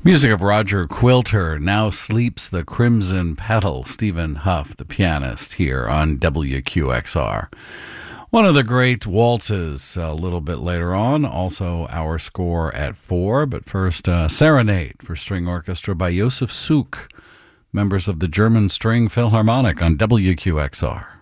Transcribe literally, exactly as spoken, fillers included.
Music of Roger Quilter. Now Sleeps the Crimson Petal. Stephen Huff, the pianist, here on W Q X R. One of the great waltzes a little bit later on. Also our score at four. But first, uh, Serenade for String Orchestra by Josef Suk, members of the German String Philharmonic on W Q X R.